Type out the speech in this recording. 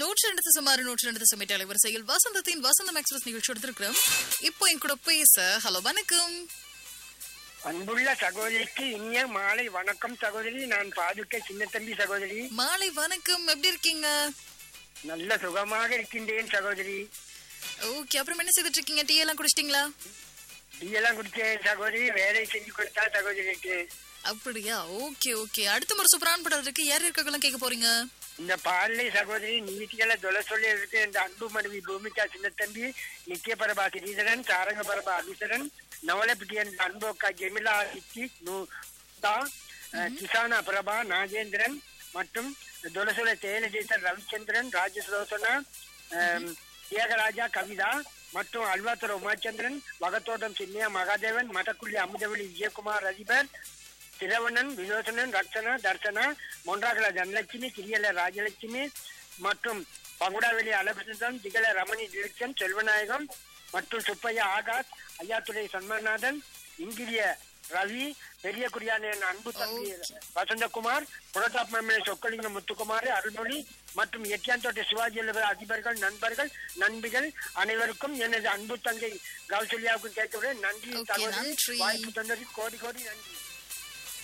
சுமார் 102 அலைவரிசையில் வசந்தத்தின் வசந்தம் எக்ஸ்பிரஸ் நிகழ்ச்சி எடுத்திருக்கிறோம். இப்போ என் கூட பேச ஹலோ வணக்கம். அன்புள்ள சகோதரிக்கு இனிய மாலை வணக்கம் சகோதரி. நான் பாதுகை சின்ன தம்பி சகோதரி. மாலை வணக்கம். எப்படி இருக்கீங்க? நல்ல சுகமாக இருக்கின்றேன் சகோதரி. ஓகே, அப்புறம் என்ன செய்துட்டு இருக்கீங்க? டீ எல்லாம் குடிச்சிட்டீங்களா? டீ எல்லாம் குடிச்சேன் சகோதரி. வேலை செஞ்சு கொடுத்தா சகோதரிக்கு. அப்படியா? Okay okay. அடுத்த முறை சூப்பரான படம் இருக்கு. யார் இருக்கலாம் கேட்க போறீங்க? இந்த பாடலை சகோதரி நீதிகளை தொலை சொல்லி இருக்கு. இந்த அன்பு மனைவி பூமிகா சின்ன தம்பி, நித்திய பரபா கிரீதரன், சாரங்க பரபா அபிசரன், நவலப்பிட்டியன் அன்போக்கா ஜெமிலா சித்தி கிசானா பிரபா நாகேந்திரன் மற்றும் தொலசொல தேலஜேசர் ரவிச்சந்திரன், ராஜசுலோசனா, தியாகராஜா கவிதா மற்றும் அல்வாத்துறை உமாச்சந்திரன், வகத்தோட்டம் சின்னியா மகாதேவன், மதக்குள்ளி அமுதவெளி விஜயகுமார் அதிபர், திரவணன் விலோசனன், ரக்ஷனா தர்சனா, மொன்றாகல தனலட்சுமி, கிரியல ராஜலட்சுமி மற்றும் பங்குடாவெளி அழகுசுந்தரம், திகழ ரமணி டிரெக்ஷன், செல்வநாயகம் மற்றும் சுப்பையா ஆகாஷ், ஐயாத்துறை சண்மநாதன், இங்கிரிய ரவி, பெரிய குடியான அன்பு தம்பி வசந்தகுமார், புரோட்டாப் மம்மி சொக்கலிங்க முத்துக்குமார், அருள்மொழி மற்றும் எட்டியாந்தோட்ட சிவாஜி அதிபர்கள், நண்பர்கள், நண்பிகள் அனைவருக்கும் எனது அன்பு தங்கை கௌசல்யாவுக்கும் கேட்கிறேன். நன்றி சகோதரி. வாய்ப்பு தந்தது கோடி கோடி நன்றி.